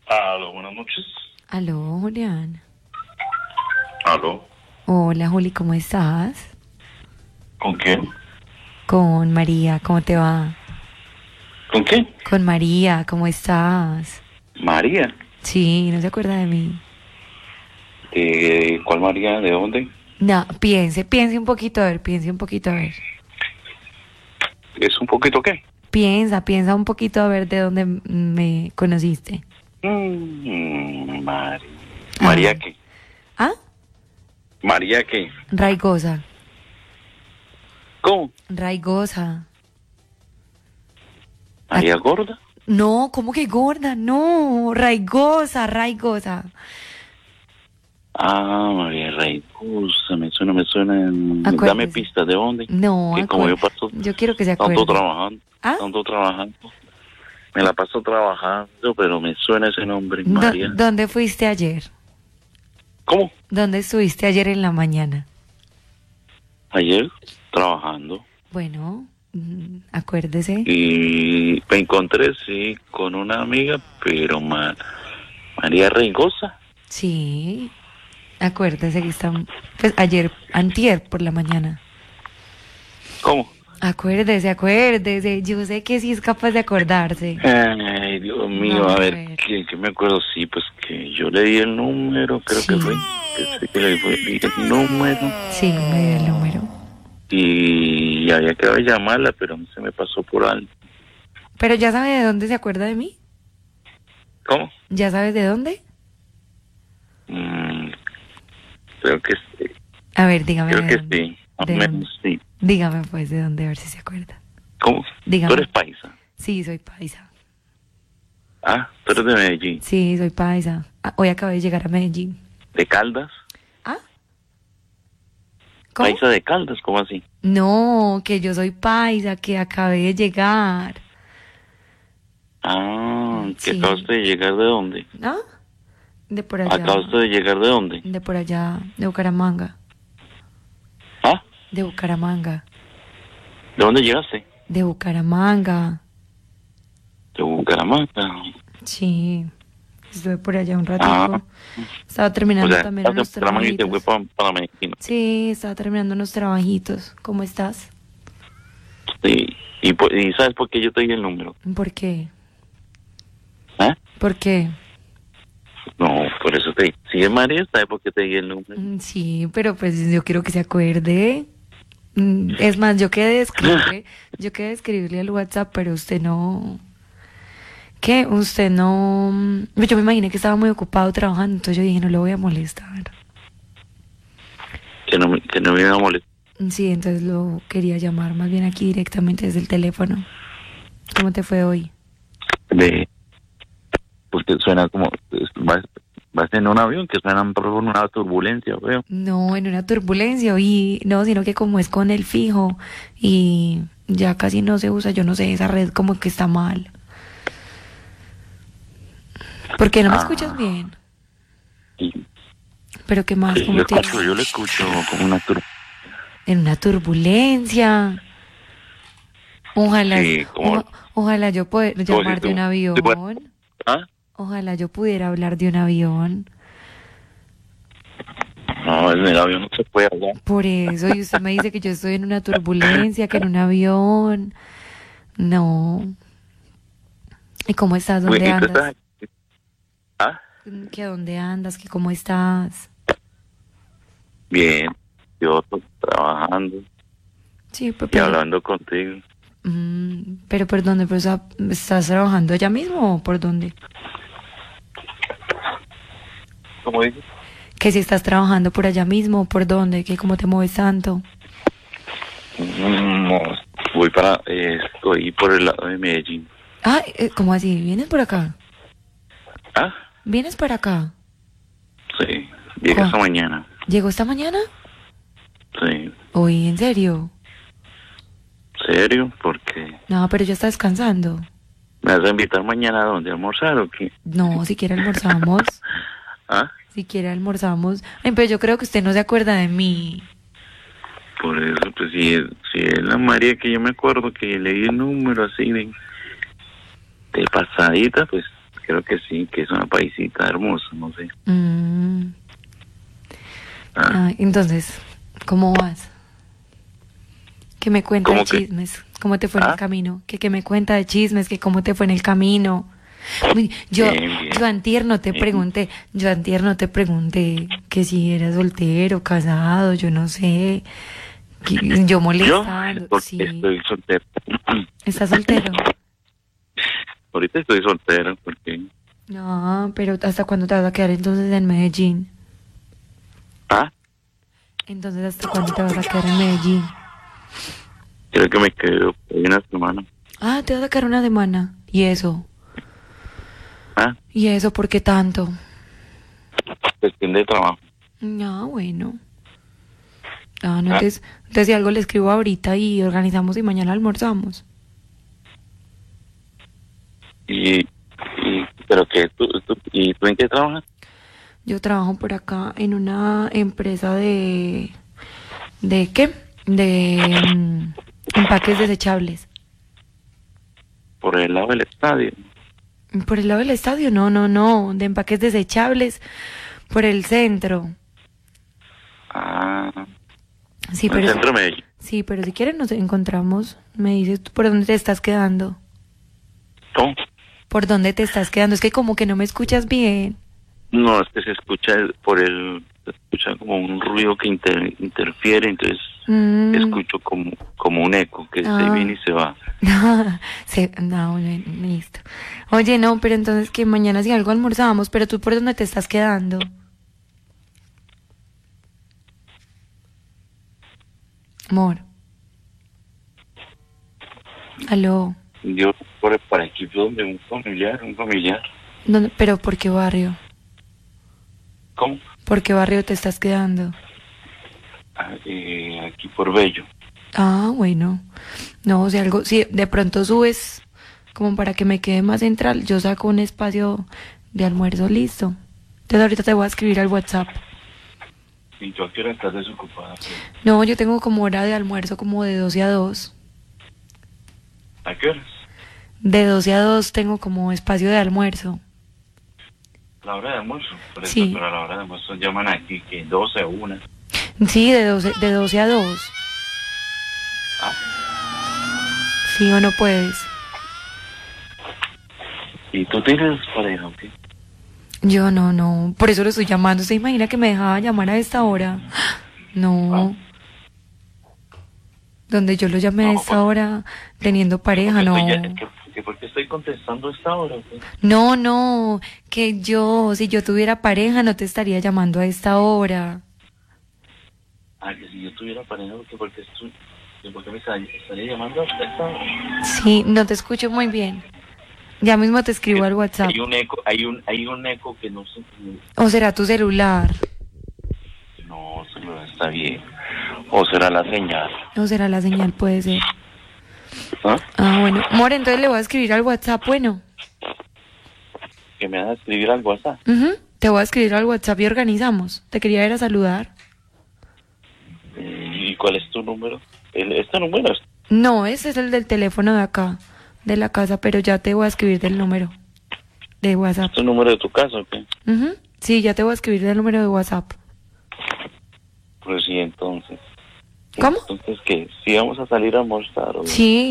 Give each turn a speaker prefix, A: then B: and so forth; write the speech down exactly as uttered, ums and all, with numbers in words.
A: Aló, buenas noches.
B: Aló, Julián.
A: Aló,
B: Hola, Juli, ¿cómo estás?
A: ¿con quién?
B: Con María, ¿cómo te va?
A: ¿Con quién?
B: Con María, ¿cómo estás?
A: María.
B: Sí, ¿no se acuerda de mí?
A: ¿De cuál María? ¿De dónde?
B: No, piense, piense un poquito, a ver, piense un poquito, a ver.
A: ¿Es un poquito qué?
B: Piensa, piensa un poquito, a ver de dónde m- me conociste.
A: Mm, María.
B: A
A: ¿María
B: ver.
A: qué?
B: ¿Ah?
A: ¿María qué?
B: Raigosa,
A: ¿Cómo?
B: Raigosa.
A: ¿María gorda?
B: No, ¿cómo que gorda? No, Raigosa, Raigosa.
A: Ah, María Raigosa, me suena, me suena. mm,
B: Acuérdese.
A: Dame pistas, ¿de dónde?
B: No,
A: Que como yo
B: acuérdese.
A: paso
B: Yo quiero que se
A: tanto
B: acuerde.
A: trabajando,
B: ¿Ah?
A: tanto trabajando. Me la paso trabajando, pero me suena ese nombre,
B: Do-
A: María.
B: ¿Dónde fuiste ayer?
A: ¿Cómo?
B: ¿Dónde estuviste ayer en la mañana?
A: Ayer, trabajando.
B: Bueno, mm, acuérdese.
A: Y me encontré, sí, con una amiga, pero ma- María Reigosa.
B: Sí, acuérdese que está, pues ayer, antier por la mañana.
A: ¿Cómo?
B: Acuérdese, acuérdese. Yo sé que sí es capaz de acordarse.
A: Ay, Dios mío,
B: No,
A: a
B: a
A: ver,
B: ver.
A: ¿qué, qué me acuerdo? Sí, pues que yo le di el número, creo
B: Sí.
A: que fue. Que sí que le di el número.
B: Sí, me dio el número.
A: Y había que llamarla, pero se me pasó por algo.
B: Pero ya sabe de dónde se acuerda de mí.
A: ¿Cómo?
B: ¿Ya sabes de dónde?
A: Mm, creo que sí.
B: A ver, dígame
A: Creo
B: de
A: que
B: dónde.
A: sí. Más
B: ¿De
A: o
B: dónde?
A: menos, sí.
B: Dígame pues de dónde, a ver si se acuerda.
A: ¿Cómo?
B: Dígame.
A: Tú eres paisa.
B: Sí, soy paisa.
A: Ah, tú eres de Medellín.
B: Sí, soy paisa. Ah, hoy acabé de llegar a Medellín.
A: ¿De Caldas?
B: ¿Ah? ¿Cómo?
A: ¿Paisa de Caldas? ¿Cómo así?
B: No, que yo soy paisa, que acabé de llegar.
A: Ah, ¿que
B: Sí.
A: acabaste de llegar de dónde?
B: ¿Ah? De por allá.
A: ¿Acabaste de llegar de dónde?
B: De por allá, de Bucaramanga.
A: ¿Ah?
B: De Bucaramanga.
A: ¿De dónde llegaste?
B: De Bucaramanga.
A: De Bucaramanga.
B: Sí. Estuve por allá un ratico.
A: Ah.
B: Estaba
A: O
B: terminando
A: sea,
B: también
A: estás
B: unos
A: en Bucaramanga y te fue
B: trabajitos.
A: para, para Medellín.
B: Sí, estaba terminando unos trabajitos. ¿Cómo estás?
A: Sí. ¿Y, por- ¿Y sabes por qué yo te di el número?
B: ¿Por qué?
A: ¿Ah?
B: ¿Por qué?
A: No, por eso te di. Si es María, ¿sabes por qué te di el número?
B: Mm, Sí, pero pues yo quiero que se acuerde. Mm, Es más, yo quedé de escribirle, yo quedé de escribirle al WhatsApp, pero usted no. ¿Qué? Usted no. mm, Yo me imaginé que estaba muy ocupado trabajando, entonces yo dije, no lo voy a molestar.
A: Que no, me- que no me iba a molestar.
B: Sí, entonces lo quería llamar más bien aquí directamente desde el teléfono. ¿Cómo te fue hoy?
A: De, porque suena como... es- Vas, vas en un avión que suenan por una turbulencia, veo.
B: No, en una turbulencia, y no, sino que como es con el fijo y ya casi no se usa, yo no sé, esa red como que está mal. ¿Por qué no me
A: Ah.
B: escuchas bien?
A: Y,
B: ¿Pero qué más?
A: sí,
B: ¿Cómo
A: yo,
B: te
A: escucho, yo le escucho como una turbulencia.
B: En una turbulencia. Ojalá,
A: Sí, como-
B: oja- ojalá yo pueda
A: como si
B: llamar de
A: tú-
B: un avión.
A: ¿Ah?
B: Ojalá yo pudiera hablar de un avión.
A: No, en el avión no se puede hablar.
B: Por eso, y usted me dice que yo estoy en una turbulencia, que en un avión. No. ¿Y cómo estás? ¿Dónde
A: Uy, ¿y tú
B: andas?
A: estás- ¿Ah?
B: ¿Que dónde andas? ¿Que cómo estás?
A: Bien, yo estoy trabajando
B: Sí, pe-
A: y
B: pero,
A: hablando contigo.
B: mm, pero ¿por dónde? ¿Pero está- ¿Estás trabajando allá mismo o por dónde?
A: ¿Cómo dices?
B: Que si estás trabajando por allá mismo o por dónde, que cómo te mueves tanto.
A: No, voy para, eh, estoy por el lado de Medellín.
B: Ah, eh, ¿cómo así? ¿Vienes por acá?
A: ¿Ah?
B: ¿Vienes para acá?
A: Sí, llegué
B: ¿Cuá-
A: esta mañana.
B: ¿Llegó esta mañana?
A: Sí,
B: Uy, ¿en serio?
A: ¿serio? Porque
B: No, pero ya está descansando.
A: me vas a invitar mañana a dónde, a almorzar o qué?
B: No, si quiere almorzamos.
A: ¿Ah?
B: Si quiere almorzamos. Ay, pero yo creo que usted no se acuerda de mí.
A: Por eso, pues si es, si es la María que yo me acuerdo que le di el número así de, de pasadita, pues creo que sí, que es una paisita hermosa, no sé.
B: Mm.
A: Ah,
B: Ah, entonces, ¿cómo vas? ¿Qué me cuenta de
A: ¿Cómo que?
B: chismes? ¿Cómo te fue en el
A: ¿Ah?
B: camino? ¿Qué, qué me cuenta de chismes? ¿Que cómo te fue en el camino? Uy, yo,
A: Bien, bien.
B: yo antier no te
A: Bien.
B: pregunté, yo antier no te pregunté que si eras soltero, casado, yo no sé. que- Yo
A: Yo
B: molestando,
A: porque
B: sí.
A: estoy soltero.
B: ¿Estás soltero?
A: Ahorita estoy soltero porque...
B: No, pero ¿hasta cuándo te vas a quedar entonces en Medellín?
A: Ah,
B: Entonces, ¿hasta cuándo te vas a quedar en Medellín?
A: creo que me quedo por ahí una semana.
B: Ah, te vas a quedar una semana. ¿Y eso?
A: Ah,
B: ¿Y eso por qué tanto?
A: cuestión de trabajo.
B: No, bueno. Ah, no,
A: Ah,
B: entonces, entonces si algo le escribo ahorita y organizamos y mañana almorzamos.
A: y, y pero que tú, tú, ¿y tú en qué trabajas?
B: Yo trabajo por acá en una empresa de... ¿De qué? De mm, empaques desechables.
A: Por el lado del estadio.
B: ¿Por el lado del estadio? No, no, no. De empaques desechables por el centro.
A: Ah,
B: Sí,
A: en el
B: pero...
A: centro de Medellín.
B: Sí, pero si quieres nos encontramos. Me dices tú por dónde te estás quedando.
A: ¿Cómo?
B: ¿Por dónde te estás quedando? Es que como que no me escuchas bien.
A: No, es que se escucha el- por el... Se escucha como un ruido que inter- interfiere, entonces
B: Mm.
A: escucho como, como un eco que
B: Ah.
A: se viene y se va.
B: No, se- no, bueno, listo. Oye, no, pero entonces que mañana si algo almorzamos, pero tú por dónde te estás quedando. Amor. Aló.
A: Yo por para aquí donde un familiar, un familiar.
B: ¿Dónde, pero por qué barrio?
A: ¿Cómo?
B: ¿Por qué barrio te estás quedando?
A: Ah, eh, aquí por Bello.
B: Ah, bueno. No, si algo, si de pronto subes como para que me quede más central, yo saco un espacio de almuerzo listo. Entonces ahorita te voy a escribir al WhatsApp.
A: ¿Y tú a qué hora estás desocupada? Pues?
B: No, yo tengo como hora de almuerzo como de doce a dos.
A: ¿A qué horas?
B: De doce a dos tengo como espacio de almuerzo.
A: La hora de almuerzo. Por eso,
B: Sí.
A: pero a la hora de almuerzo llaman aquí que doce o una.
B: Sí, de doce, de doce a dos.
A: Ah,
B: Sí o no puedes.
A: ¿y tú tienes pareja o qué?
B: Yo no, no. Por eso lo estoy llamando. ¿Se imagina que me dejaba llamar a esta hora? No. Donde yo lo llamé a
A: No,
B: esta
A: pues-
B: hora teniendo pareja,
A: Porque
B: no.
A: estoy ya- que- que ¿Por qué estoy contestando a esta hora? o qué?
B: No, no. Que yo, si yo tuviera pareja, no te estaría llamando a esta hora.
A: Ah, que si yo tuviera pareja, ¿por qué, por qué estoy- por qué me estaría, estaría llamando a esta hora?
B: Sí, no te escucho muy bien. Ya mismo te escribo al WhatsApp.
A: Hay un eco, hay un, hay un eco que no se...
B: ¿O será tu celular?
A: No, celular está bien. O será la señal.
B: ¿O será la señal? Puede ser.
A: ¿Ah?
B: Ah, bueno. More, entonces le voy a escribir al WhatsApp, bueno.
A: Que me haga escribir al WhatsApp.
B: Ujú, te voy a escribir al WhatsApp y organizamos. Te quería ir a saludar.
A: ¿Y cuál es tu número? El, ¿Este número es?
B: No, ese es el del teléfono de acá, de la casa, pero ya te voy a escribir del número de WhatsApp.
A: ¿Tu número de tu casa o qué?
B: Ujú, sí, ya te voy a escribir del número de WhatsApp.
A: Pues sí, entonces.
B: ¿Cómo?
A: Entonces, ¿qué? ¿Si vamos a salir a almorzar o...?
B: Sí.